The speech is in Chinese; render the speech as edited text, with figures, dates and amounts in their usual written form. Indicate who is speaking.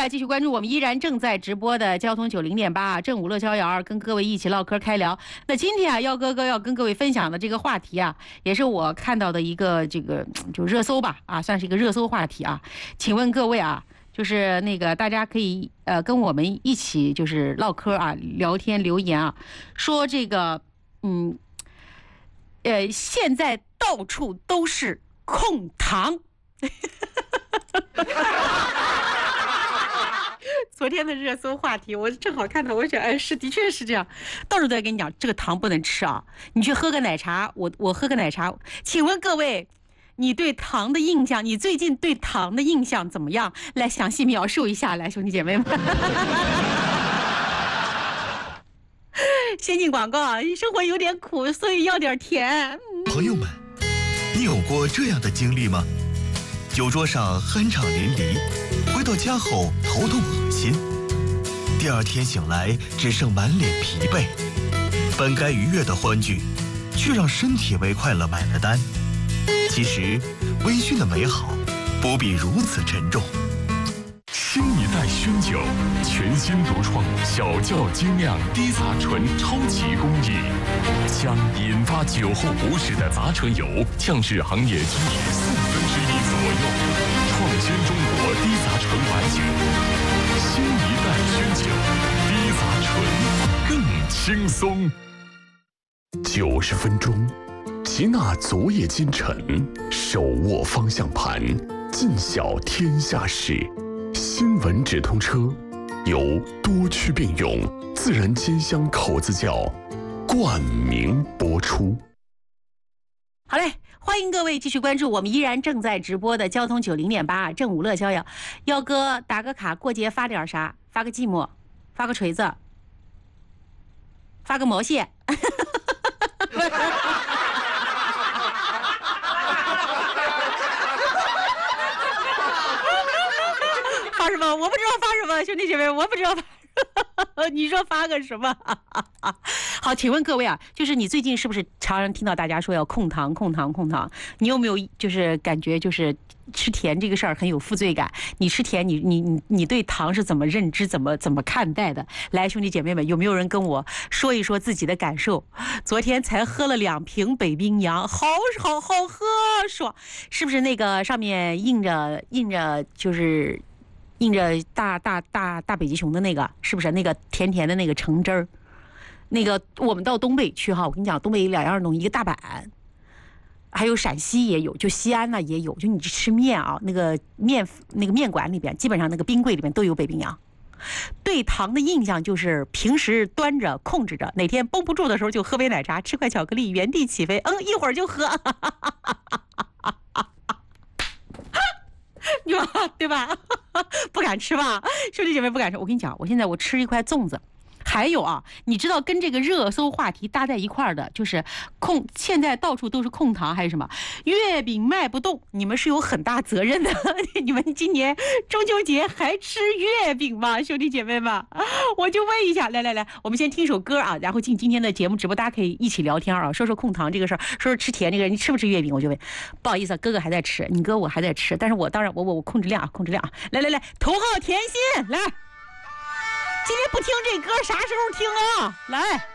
Speaker 1: 啊，继续关注我们依然正在直播的交通90.8正午乐逍遥，跟各位一起唠嗑开聊。那今天啊，耀哥哥要跟各位分享的这个话题啊，也是我看到的一个就热搜吧，啊，算是一个热搜话题啊。请问各位啊，就是那个大家可以跟我们一起就是唠嗑啊，聊天留言啊，说这个现在到处都是控糖。昨天的热搜话题，我正好看到，我想，的确是这样，到处都在跟你讲，这个糖不能吃啊！你去喝个奶茶，我喝个奶茶，请问各位，你对糖的印象，你最近对糖的印象怎么样？来详细描述一下，来，兄弟姐妹们。先进广告啊，生活有点苦，所以要点甜。
Speaker 2: 朋友们，你有过这样的经历吗？酒桌上酣畅淋漓，回到家后头痛恶心，第二天醒来只剩满脸疲惫，本该愉悦的欢聚，却让身体为快乐买了单。其实，微醺的美好不必如此沉重。
Speaker 3: 新一代熏酒，全新独创小窖精酿低杂醇超级工艺，将引发酒后不适的杂醇油降至行业均值1/4左右，创新中国低杂醇白酒。新一代熏酒，低杂醇更轻松。90分钟，齐纳昨夜今晨，手握方向盘，尽晓天下事。新闻直通车由多区并用自然煎香口子窖冠名播出。
Speaker 1: 好嘞，欢迎各位继续关注我们依然正在直播的交通90.8正午乐逍遥。耀哥打个卡，过节发点啥？发个寂寞，发个锤子，发个毛线。发什么？我不知道发什么，兄弟姐妹，我不知道发什么。你说发个什么？好，请问各位啊，就是你最近是不是常常听到大家说要控糖？你有没有就是感觉就是吃甜这个事儿很有负罪感？你吃甜，你对糖是怎么认知、怎么看待的？来，兄弟姐妹们，有没有人跟我说一说自己的感受？昨天才喝了2瓶北冰洋，好喝，爽！是不是那个上面印着就是印着大北极熊的那个，是不是那个甜甜的那个橙汁儿？那个我们到东北去哈，我跟你讲，东北有2样东西，一个大阪，还有陕西也有，就西安呢也有。就你吃面啊，那个面馆里边，基本上那个冰柜里边都有北冰洋。对糖的印象就是平时端着控制着，哪天绷不住的时候就喝杯奶茶，吃块巧克力，原地起飞，一会儿就喝。对吧？不敢吃吧，兄弟姐妹不敢吃。我跟你讲，我现在吃一块粽子。还有啊，你知道跟这个热搜话题搭在一块儿的，就是现在到处都是控糖还是什么？月饼卖不动，你们是有很大责任的。你们今年中秋节还吃月饼吗，兄弟姐妹们？我就问一下，来，我们先听首歌啊，然后进今天的节目直播，大家可以一起聊天啊，说说控糖这个事儿，说说吃甜这个，你吃不吃月饼？我就问，不好意思，哥哥还在吃，你哥我还在吃，但是我当然我控制量啊，来，头号甜心来。今天不听这歌，啥时候听啊？来。